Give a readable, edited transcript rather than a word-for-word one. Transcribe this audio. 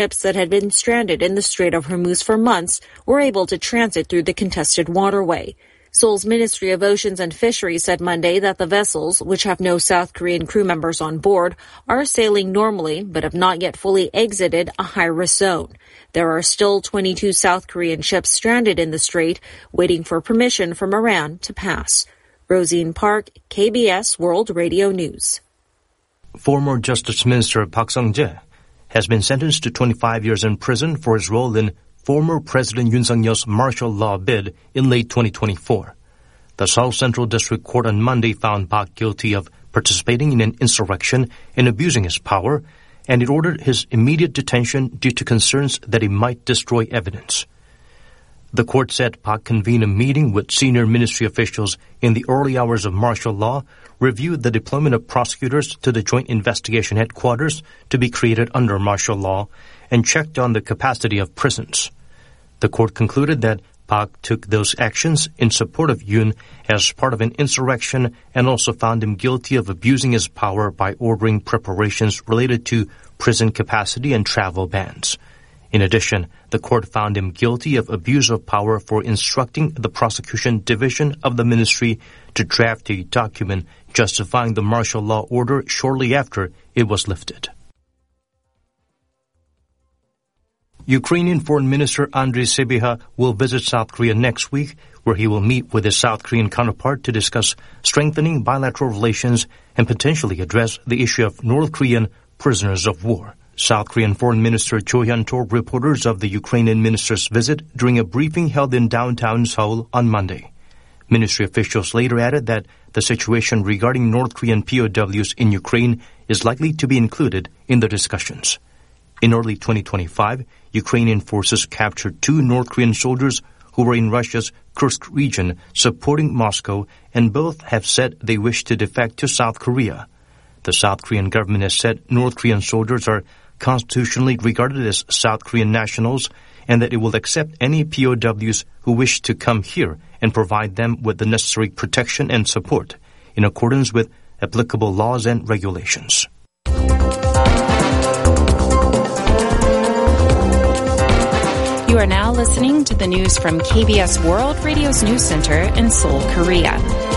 Ships that had been stranded in the Strait of Hormuz for months were able to transit through the contested waterway. Seoul's Ministry of Oceans and Fisheries said Monday that the vessels, which have no South Korean crew members on board, are sailing normally but have not yet fully exited a high-risk zone. There are still 22 South Korean ships stranded in the strait, waiting for permission from Iran to pass. Rosine Park, KBS World Radio News. Former Justice Minister Park Sung-jae has been sentenced to 25 years in prison for his role in former President Yoon Suk-yeol's martial law bid in late 2024. The Seoul Central District Court on Monday found Park guilty of participating in an insurrection and abusing his power, and it ordered his immediate detention due to concerns that he might destroy evidence. The court said Park convened a meeting with senior ministry officials in the early hours of martial law, reviewed the deployment of prosecutors to the Joint Investigation Headquarters to be created under martial law, and checked on the capacity of prisons. The court concluded that Park took those actions in support of Yoon as part of an insurrection and also found him guilty of abusing his power by ordering preparations related to prison capacity and travel bans. In addition, the court found him guilty of abuse of power for instructing the prosecution division of the ministry to draft a document justifying the martial law order shortly after it was lifted. Ukrainian Foreign Minister Andriy Sybiha will visit South Korea next week, where he will meet with his South Korean counterpart to discuss strengthening bilateral relations and potentially address the issue of North Korean prisoners of war. South Korean Foreign Minister Cho Hyun told reporters of the Ukrainian minister's visit during a briefing held in downtown Seoul on Monday. Ministry officials later added that the situation regarding North Korean POWs in Ukraine is likely to be included in the discussions. In early 2025, Ukrainian forces captured 2 North Korean soldiers who were in Russia's Kursk region supporting Moscow, and both have said they wish to defect to South Korea. The South Korean government has said North Korean soldiers are constitutionally regarded as South Korean nationals and that it will accept any POWs who wish to come here and provide them with the necessary protection and support in accordance with applicable laws and regulations. You are now listening to the news from KBS World Radio's News Center in Seoul, Korea.